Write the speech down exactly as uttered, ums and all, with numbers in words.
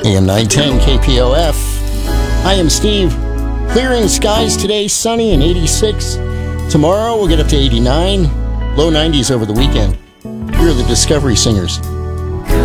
A M nine ten K P O F. I am Steve. Clearing skies today, sunny and eighty-six. Tomorrow we'll get up to eighty-nine. Low nineties over the weekend. Here are the Discovery Singers.